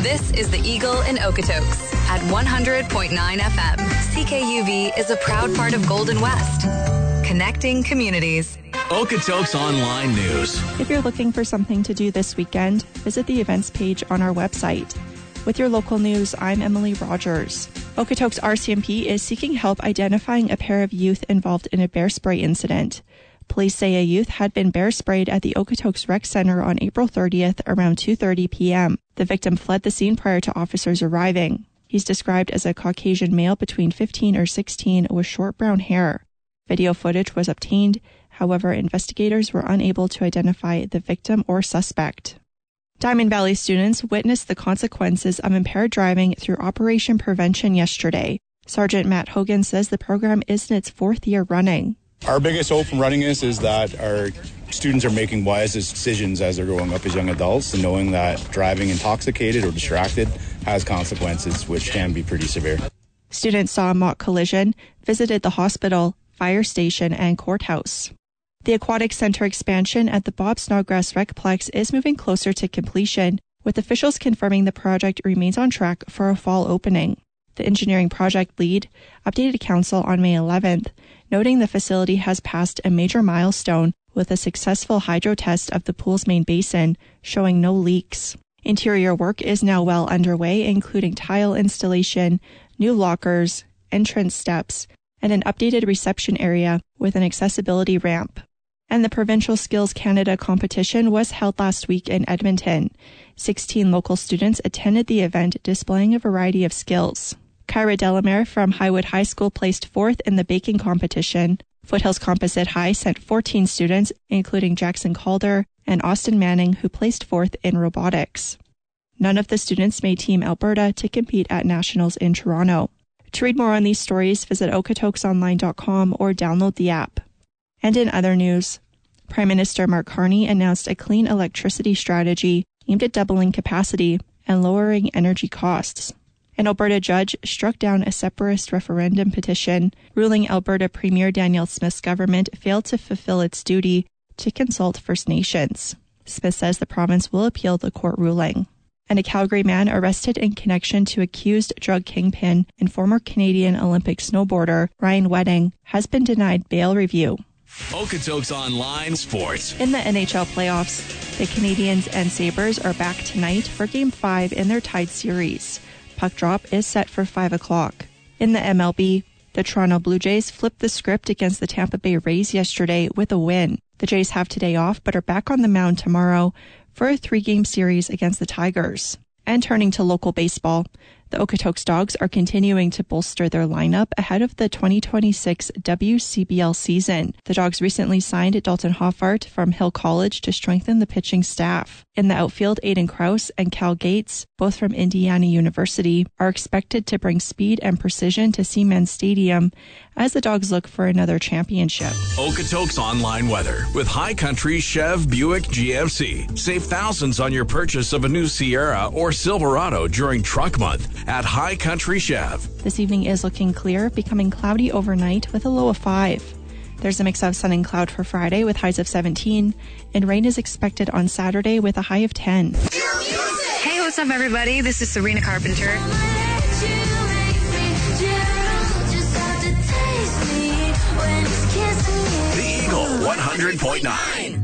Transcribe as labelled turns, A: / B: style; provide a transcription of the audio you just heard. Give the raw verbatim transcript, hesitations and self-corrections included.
A: This is the Eagle in Okotoks at one hundred point nine F M. C K U V is a proud part of Golden West, connecting communities.
B: Okotoks Online News.
C: If you're looking for something to do this weekend, visit the events page on our website. With your local news, I'm Emily Rogers. Okotoks R C M P is seeking help identifying a pair of youth involved in a bear spray incident. Police say a youth had been bear sprayed at the Okotoks Rec Center on April thirtieth around two thirty p.m. The victim fled the scene prior to officers arriving. He's described as a Caucasian male between fifteen or sixteen with short brown hair. Video footage was obtained. However, investigators were unable to identify the victim or suspect. Diamond Valley students witnessed the consequences of impaired driving through Operation Prevention yesterday. Sergeant Matt Hogan says the program is in its fourth year running.
D: Our biggest hope from running this is that our students are making wise decisions as they're growing up as young adults and knowing that driving intoxicated or distracted has consequences which can be pretty severe.
C: Students saw a mock collision, visited the hospital, fire station, and courthouse. The Aquatic Center expansion at the Bob Snodgrass Recplex is moving closer to completion, with officials confirming the project remains on track for a fall opening. The engineering project lead updated council on May eleventh, noting the facility has passed a major milestone with a successful hydro test of the pool's main basin, showing no leaks. Interior work is now well underway, including tile installation, new lockers, entrance steps, and an updated reception area with an accessibility ramp. And the Provincial Skills Canada competition was held last week in Edmonton. sixteen local students attended the event, displaying a variety of skills. Kyra Delamere from Highwood High School placed fourth in the baking competition. Foothills Composite High sent fourteen students, including Jackson Calder and Austin Manning, who placed fourth in robotics. None of the students made Team Alberta to compete at Nationals in Toronto. To read more on these stories, visit okotoks online dot com or download the app. And in other news, Prime Minister Mark Carney announced a clean electricity strategy aimed at doubling capacity and lowering energy costs. An Alberta judge struck down a separatist referendum petition, ruling Alberta Premier Danielle Smith's government failed to fulfill its duty to consult First Nations. Smith says the province will appeal the court ruling. And a Calgary man arrested in connection to accused drug kingpin and former Canadian Olympic snowboarder Ryan Wedding has been denied bail review.
B: Okotoks Online Sports.
C: In the N H L playoffs, the Canadiens and Sabres are back tonight for Game five in their tied series. Puck drop is set for five o'clock. In the M L B, the Toronto Blue Jays flipped the script against the Tampa Bay Rays yesterday with a win. The Jays have today off but are back on the mound tomorrow for a three-game series against the Tigers. And turning to local baseball, the Okotoks Dogs are continuing to bolster their lineup ahead of the twenty twenty-six W C B L season. The Dogs recently signed Dalton Hoffart from Hill College to strengthen the pitching staff. In the outfield, Aiden Krause and Cal Gates, both from Indiana University, are expected to bring speed and precision to Siemens Stadium as the Dogs look for another championship.
B: Okotoks Online Weather with High Country Chev Buick G M C. Save thousands on your purchase of a new Sierra or Silverado during Truck Month at High Country Chev.
C: This evening is looking clear, becoming cloudy overnight with a low of five. There's a mix of sun and cloud for Friday with highs of seventeen, and rain is expected on Saturday with a high of ten.
A: Hey, what's up, everybody? This is Serena Carpenter.
B: The Eagle one hundred point nine.